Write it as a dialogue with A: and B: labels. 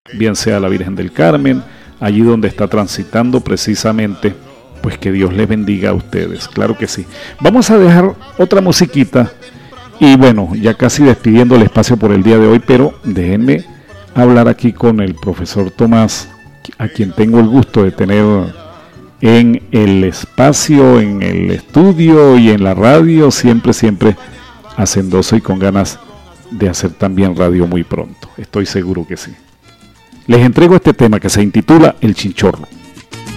A: bien sea la Virgen del Carmen, allí donde está transitando precisamente, pues que Dios les bendiga a ustedes, claro que sí. Vamos a dejar otra musiquita y bueno, ya casi despidiendo el espacio por el día de hoy, pero déjenme hablar aquí con el profesor Tomás, a quien tengo el gusto de tener en el espacio, en el estudio y en la radio, siempre hacendoso y con ganas de hacer también radio muy pronto, estoy seguro que sí. Les entrego este tema que se intitula El Chinchorro.